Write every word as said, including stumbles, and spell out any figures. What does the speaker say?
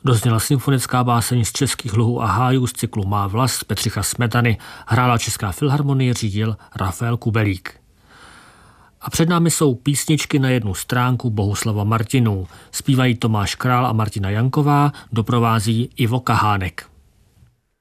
Dozněla symfonická báseň z Českých luhů a hájů z cyklu Má vlas Bedřicha Smetany, hrála Česká filharmonie, řídil Rafael Kubelík. A před námi jsou písničky na jednu stránku Bohuslava Martinů. Zpívají Tomáš Král a Martina Janková, doprovází Ivo Kahánek.